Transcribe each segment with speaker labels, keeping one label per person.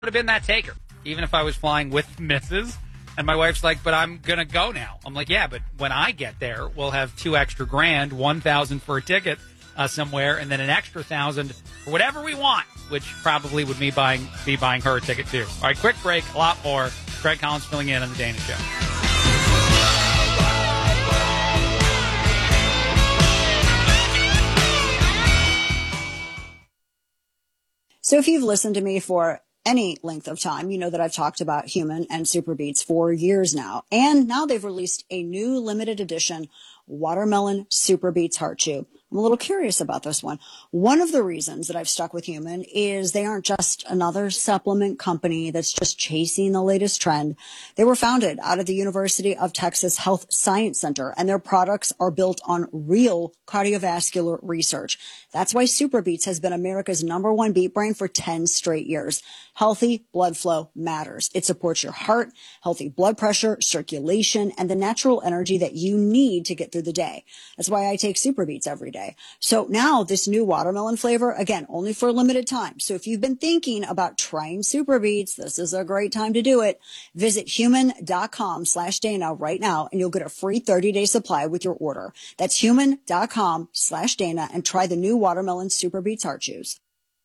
Speaker 1: would have been that taker, even if I was flying with Mrs. And my wife's like, but I'm going to go now. I'm like, yeah, but when I get there, we'll have $2 extra grand, $1,000 for a ticket somewhere, and then an extra $1,000 for whatever we want, which probably would be buying her a ticket too. All right, quick break, a lot more. Craig Collins filling in on The Dana Show.
Speaker 2: So if you've listened to me for any length of time, you know that I've talked about Human and Super Beets for years now. And now they've released a new limited edition Watermelon Super Beets Heart Chew. I'm a little curious about this one. One of the reasons that I've stuck with Human is they aren't just another supplement company that's just chasing the latest trend. They were founded out of the University of Texas Health Science Center, and their products are built on real cardiovascular research. That's why Super Beets has been America's #1 beet brand for 10 straight years. Healthy blood flow matters. It supports your heart, healthy blood pressure, circulation, and the natural energy that you need to get through the day. That's why I take Super Beets every day. So now this new watermelon flavor, again, only for a limited time. So if you've been thinking about trying Super Beets, this is a great time to do it. Visit human.com/Dana right now, and you'll get a free 30-day supply with your order. That's human.com/Dana, and try the new watermelon Super Beets Heart Chews.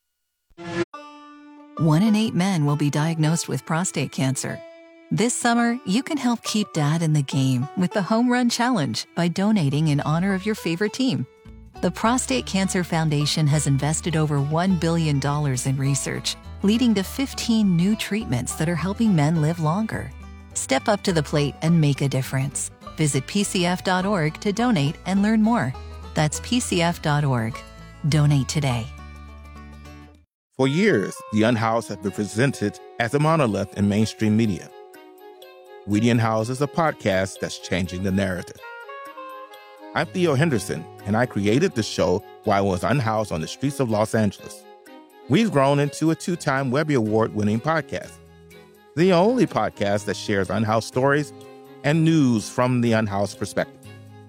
Speaker 3: 1 in 8 men will be diagnosed with prostate cancer. This summer, you can help keep Dad in the game with the Home Run Challenge by donating in honor of your favorite team. The Prostate Cancer Foundation has invested over $1 billion in research, leading to 15 new treatments that are helping men live longer. Step up to the plate and make a difference. Visit PCF.org to donate and learn more. That's PCF.org. Donate today.
Speaker 4: For years, The Unhoused has been presented as a monolith in mainstream media. We the Unhoused is a podcast that's changing the narrative. I'm Theo Henderson, and I created the show while I was unhoused on the streets of Los Angeles. We've grown into a 2-time Webby Award-winning podcast, the only podcast that shares unhoused stories and news from the unhoused perspective.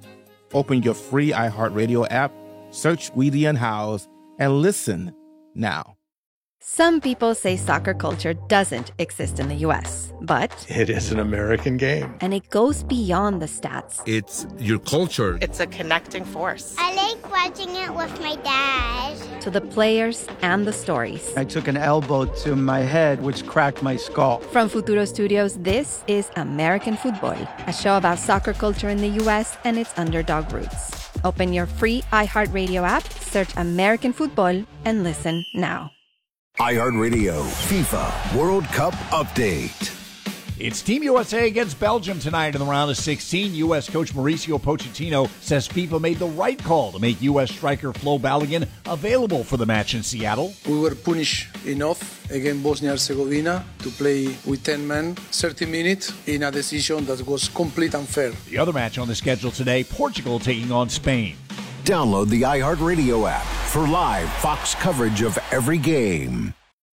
Speaker 4: Open your free iHeartRadio app, search We the Unhoused, and listen now.
Speaker 5: Some people say soccer culture doesn't exist in the U.S., but
Speaker 6: it is an American game.
Speaker 5: And it goes beyond the stats.
Speaker 7: It's your culture.
Speaker 8: It's a connecting force.
Speaker 9: I like watching it with my dad.
Speaker 5: To the players and the stories.
Speaker 10: I took an elbow to my head, which cracked my skull.
Speaker 5: From Futuro Studios, this is American Football, a show about soccer culture in the U.S. and its underdog roots. Open your free iHeartRadio app, search American Football, and listen now.
Speaker 11: iHeartRadio FIFA World Cup Update.
Speaker 12: It's Team USA against Belgium tonight in the round of 16. U.S. coach Mauricio Pochettino says FIFA made the right call to make U.S. striker Flo Balogun available for the match in Seattle.
Speaker 13: We were punished enough against Bosnia-Herzegovina to play with 10 men, 30 minutes, in a decision that was complete unfair.
Speaker 12: The other match on the schedule today, Portugal taking on Spain.
Speaker 11: Download the iHeartRadio app for live Fox coverage of every game.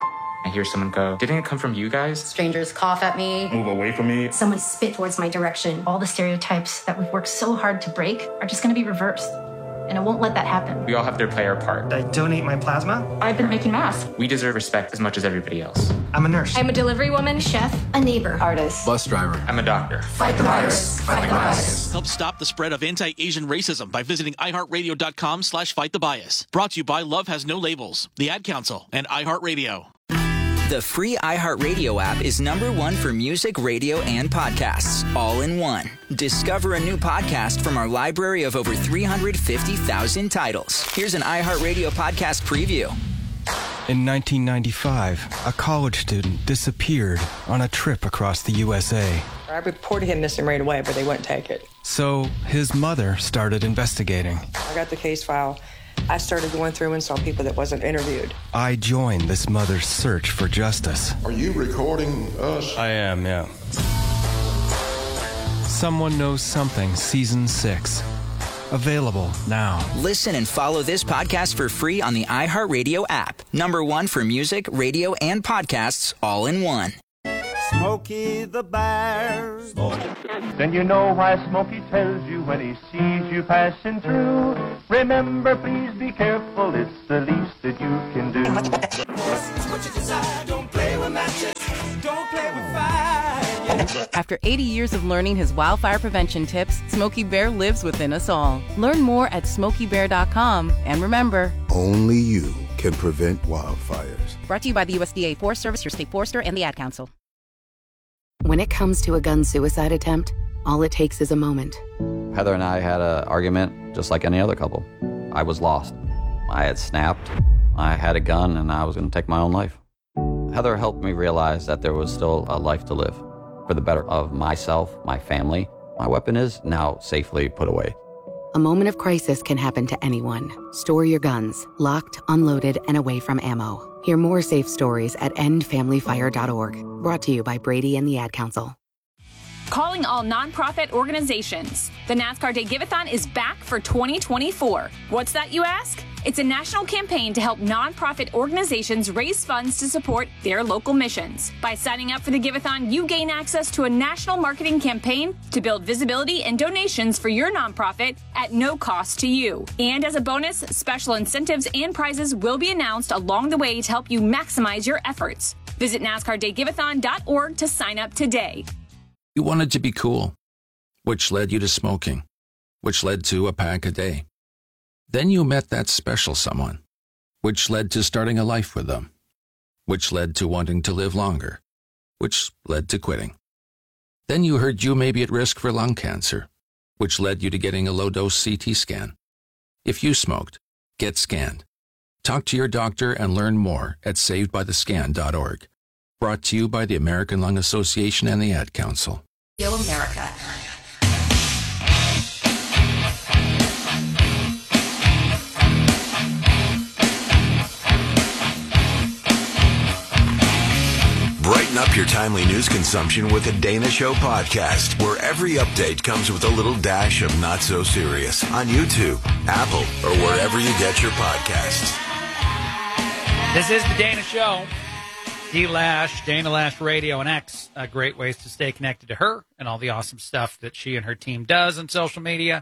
Speaker 14: I hear someone go, "Didn't it come from you guys?"
Speaker 15: Strangers cough at me.
Speaker 14: Move away from me.
Speaker 15: Someone spit towards my direction. All the stereotypes that we've worked so hard to break are just going to be reversed. And I won't let that happen.
Speaker 14: We all have to play our part.
Speaker 16: I donate my plasma.
Speaker 15: I've been making masks.
Speaker 14: We deserve respect as much as everybody else.
Speaker 16: I'm a nurse.
Speaker 15: I'm a delivery woman, chef, a neighbor, artist,
Speaker 14: bus driver. I'm a doctor.
Speaker 15: Fight the virus. Fight the bias.
Speaker 17: Help stop the spread of anti-Asian racism by visiting iHeartRadio.com/fightthebbias. Brought to you by Love Has No Labels, the Ad Council, and iHeartRadio.
Speaker 18: The free iHeartRadio app is #1 for music, radio, and podcasts, all in one. Discover a new podcast from our library of over 350,000 titles. Here's an iHeartRadio podcast preview.
Speaker 19: In 1995, a college student disappeared on a trip across the USA.
Speaker 20: I reported him missing right away, but they wouldn't take it.
Speaker 19: So his mother started investigating.
Speaker 20: I got the case file. I started going through and saw people that wasn't interviewed.
Speaker 19: I joined this mother's search for justice.
Speaker 21: Are you recording us?
Speaker 19: I am, yeah. Someone Knows Something, Season 6. Available now.
Speaker 18: Listen and follow this podcast for free on the iHeartRadio app. #1 for music, radio, and podcasts, all in one.
Speaker 22: Smokey the Bear.
Speaker 23: Then you know why Smokey tells you when he sees you passing through. Remember, please be careful, it's the least that you can do.
Speaker 22: What you desire, don't play with.
Speaker 7: newer matches. Don't play with fire.
Speaker 8: After 80 years of learning his wildfire prevention tips, Smokey Bear lives within us all. Learn more at SmokeyBear.com. And remember,
Speaker 16: only you can prevent wildfires.
Speaker 8: Brought to you by the USDA Forest Service, your state forester, and the Ad Council.
Speaker 24: When it comes to a gun suicide attempt, all it takes is a moment.
Speaker 25: Heather and I had an argument just like any other couple. I was lost. I had snapped. I had a gun, and I was going to take my own life. Heather helped me realize that there was still a life to live for the better of myself, my family. My weapon is now safely put away.
Speaker 24: A moment of crisis can happen to anyone. Store your guns, locked, unloaded, and away from ammo. Hear more safe stories at endfamilyfire.org. Brought to you by Brady and the Ad Council.
Speaker 26: Calling all nonprofit organizations. The NASCAR Day Give-A-thon is back for 2024. What's that, you ask? It's a national campaign to help nonprofit organizations raise funds to support their local missions. By signing up for the Give-A-thon, you gain access to a national marketing campaign to build visibility and donations for your nonprofit at no cost to you. And as a bonus, special incentives and prizes will be announced along the way to help you maximize your efforts. Visit NASCARDayGiveathon.org to sign up today.
Speaker 27: You wanted to be cool, which led you to smoking, which led to a pack a day. Then you met that special someone, which led to starting a life with them, which led to wanting to live longer, which led to quitting. Then you heard you may be at risk for lung cancer, which led you to getting a low-dose CT scan. If you smoked, get scanned. Talk to your doctor and learn more at savedbythescan.org. Brought to you by the American Lung Association and the Ad Council.
Speaker 15: Yo, America.
Speaker 11: Brighten up your timely news consumption with the Dana Show podcast, where every update comes with a little dash of not so serious on YouTube, Apple, or wherever you get your podcasts.
Speaker 1: This is the Dana Show. D-Lash, Dana Lash Radio, and X. Great ways to stay connected to her and all the awesome stuff that she and her team does on social media.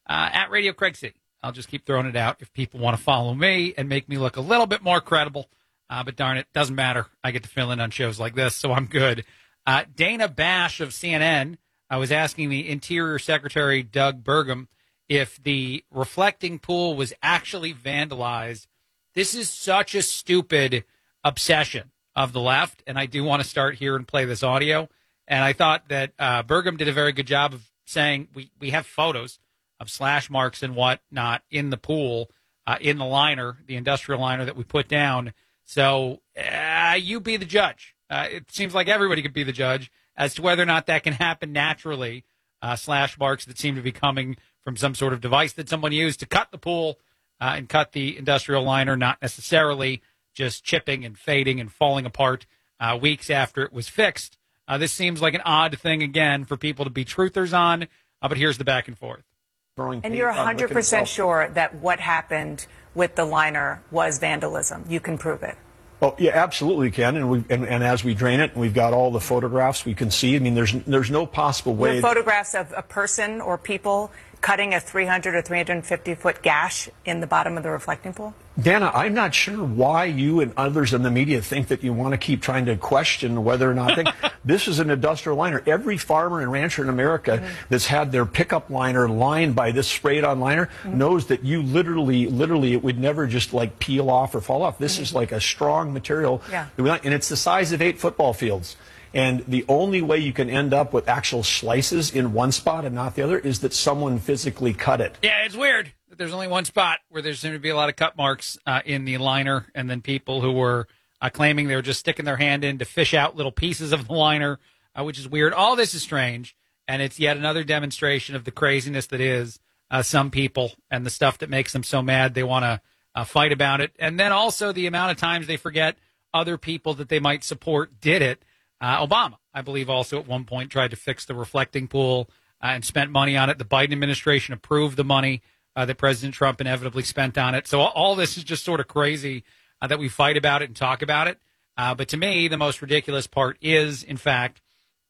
Speaker 1: At Radio Craig City. I'll just keep throwing it out if people want to follow me and make me look a little bit more credible. But darn it, doesn't matter. I get to fill in on shows like this, so I'm good. Dana Bash of CNN was asking the Interior Secretary Doug Burgum if the reflecting pool was actually vandalized. This is such a stupid obsession of the left, and I do want to start here and play this audio. And I thought that Burgum did a very good job of saying we have photos of slash marks and whatnot in the pool, in the liner, the industrial liner that we put down. So you be the judge. It seems like everybody could be the judge as to whether or not that can happen naturally. Slash marks that seem to be coming from some sort of device that someone used to cut the pool and cut the industrial liner, not necessarily just chipping and fading and falling apart weeks after it was fixed. This seems like an odd thing, again, for people to be truthers on, but here's the back and forth.
Speaker 28: And you're 100% sure that what happened with the liner was vandalism? You can prove it?
Speaker 6: Oh, yeah, absolutely can. And as we drain it, and we've got all the photographs we can see. I mean, there's no possible way.
Speaker 28: There are photographs of a person or people cutting a 300 or 350-foot gash in the bottom of the reflecting pool?
Speaker 6: Dana, I'm not sure why you and others in the media think that you want to keep trying to question whether or not this is an industrial liner. Every farmer and rancher in America that's had their pickup liner lined by this sprayed-on liner knows that you literally, it would never just like peel off or fall off. This is like a strong material, and it's the size of 8 football fields. And the only way you can end up with actual slices in one spot and not the other is that someone physically cut it.
Speaker 1: Yeah, it's weird that there's only one spot where there seem to be a lot of cut marks in the liner, and then people who were claiming they were just sticking their hand in to fish out little pieces of the liner, which is weird. All this is strange, and it's yet another demonstration of the craziness that is some people and the stuff that makes them so mad they want to fight about it. And then also the amount of times they forget other people that they might support did it. Obama, I believe, also at one point tried to fix the reflecting pool and spent money on it. The Biden administration approved the money that President Trump inevitably spent on it. So all this is just sort of crazy that we fight about it and talk about it. But to me, the most ridiculous part is, in fact,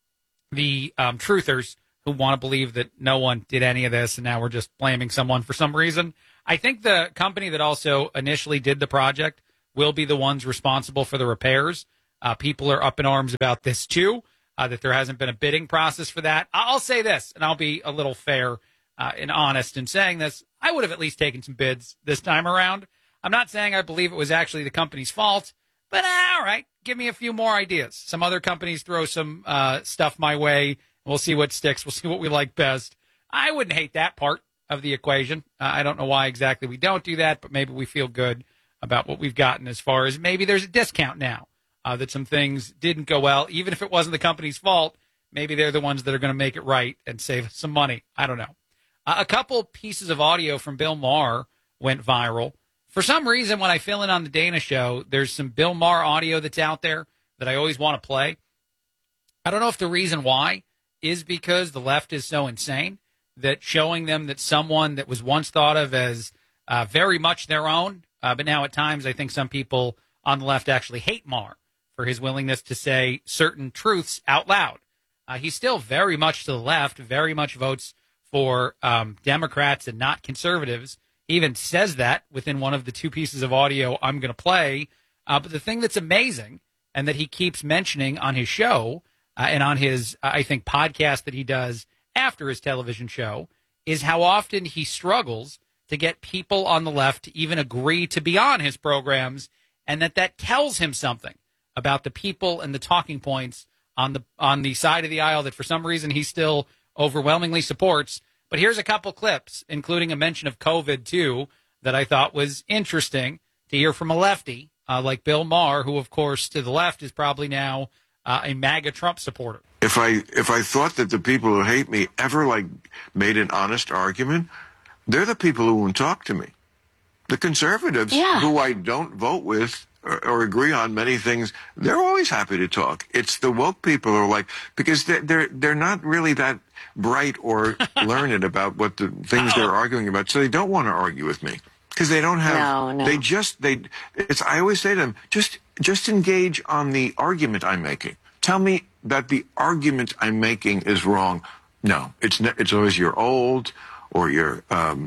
Speaker 1: the truthers who want to believe that no one did any of this and now we're just blaming someone for some reason. I think the company that also initially did the project will be the ones responsible for the repairs. People are up in arms about this, too, that there hasn't been a bidding process for that. I'll say this, and I'll be a little fair and honest in saying this. I would have at least taken some bids this time around. I'm not saying I believe it was actually the company's fault, but all right, give me a few more ideas. Some other companies throw some stuff my way. We'll see what sticks. We'll see what we like best. I wouldn't hate that part of the equation. I don't know why exactly we don't do that, but maybe we feel good about what we've gotten as far as maybe there's a discount now that some things didn't go well. Even if it wasn't the company's fault, maybe they're the ones that are going to make it right and save us some money. I don't know. A couple pieces of audio from Bill Maher went viral. For some reason, when I fill in on the Dana Show, there's some Bill Maher audio that's out there that I always want to play. I don't know if the reason why is because the left is so insane that showing them that someone that was once thought of as very much their own, but now at times I think some people on the left actually hate Maher for his willingness to say certain truths out loud. He's still very much to the left, very much votes for Democrats and not conservatives. He even says that within one of the two pieces of audio I'm going to play. But the thing that's amazing and that he keeps mentioning on his show and on his, I think, podcast that he does after his television show is how often he struggles to get people on the left to even agree to be on his programs, and that tells him something about the people and the talking points on the side of the aisle that for some reason he still overwhelmingly supports. But here's a couple clips, including a mention of COVID, too, that I thought was interesting to hear from a lefty like Bill Maher, who, of course, to the left is probably now a MAGA Trump supporter.
Speaker 21: If I thought that the people who hate me ever made an honest argument, they're the people who won't talk to me. The conservatives who I don't vote with or agree on many things, they're always happy to talk. It's the woke people who are because they're not really that bright or learned about what the things they're arguing about, so they don't want to argue with me because they don't have. No. I always say to them, just engage on the argument I'm making. Tell me that the argument I'm making is wrong. No, it's always you're old or you're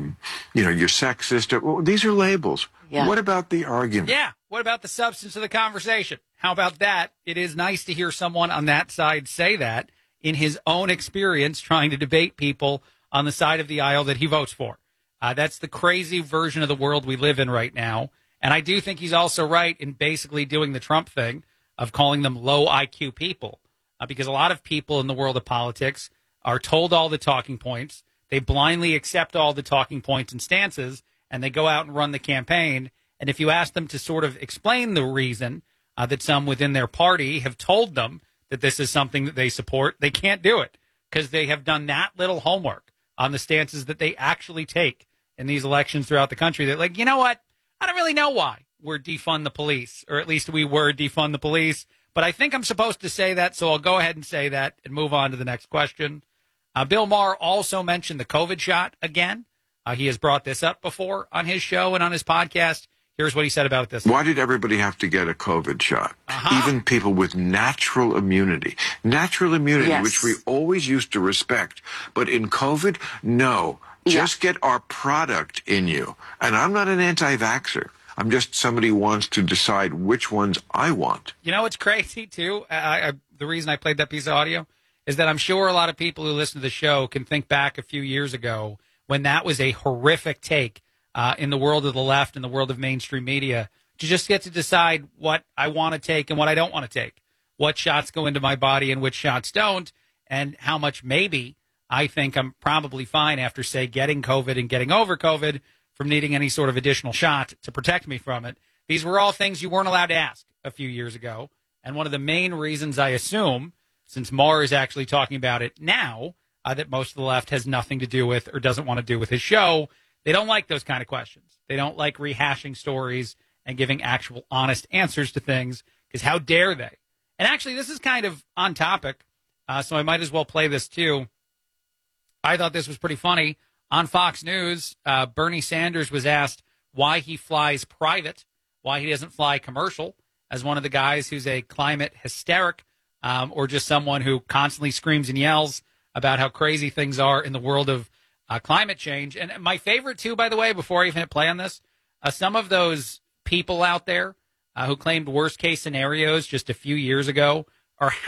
Speaker 21: you're sexist. Well, these are labels. Yeah. What about the argument?
Speaker 1: Yeah. What about the substance of the conversation? How about that? It is nice to hear someone on that side say that in his own experience trying to debate people on the side of the aisle that he votes for. That's the crazy version of the world we live in right now. And I do think he's also right in basically doing the Trump thing of calling them low IQ people, because a lot of people in the world of politics are told all the talking points. They blindly accept all the talking points and stances, and they go out and run the campaign. And if you ask them to sort of explain the reason that some within their party have told them that this is something that they support, they can't do it because they have done that little homework on the stances that they actually take in these elections throughout the country. They're like, you know what? I don't really know why we're defund the police, or at least we were defund the police. But I think I'm supposed to say that, so I'll go ahead and say that and move on to the next question. Bill Maher also mentioned the COVID shot again. He has brought this up before on his show and on his podcast. Here's what he said about this.
Speaker 21: Why did everybody have to get a COVID shot? Even people with natural immunity. Natural immunity, yes, which we always used to respect. But in COVID, no. Yeah. Just get our product in you. And I'm not an anti-vaxxer. I'm just somebody who wants to decide which ones I want.
Speaker 1: You know what's crazy, too? The reason I played that piece of audio is that I'm sure a lot of people who listen to the show can think back a few years ago when that was a horrific take in the world of the left and the world of mainstream media, to just get to decide what I want to take and what I don't want to take, what shots go into my body and which shots don't, and how much maybe I think I'm probably fine after, say, getting COVID and getting over COVID from needing any sort of additional shot to protect me from it. These were all things you weren't allowed to ask a few years ago. And one of the main reasons, I assume, since Maher is actually talking about it now, that most of the left has nothing to do with or doesn't want to do with his show, they don't like those kind of questions. They don't like rehashing stories and giving actual honest answers to things, because how dare they? And actually, this is kind of on topic, so I might as well play this too. I thought this was pretty funny. On Fox News, Bernie Sanders was asked why he flies private, why he doesn't fly commercial, as one of the guys who's a climate hysteric, or just someone who constantly screams and yells about how crazy things are in the world of climate change. And my favorite, too, by the way, before I even hit play on this, some of those people out there who claimed worst case scenarios just a few years ago are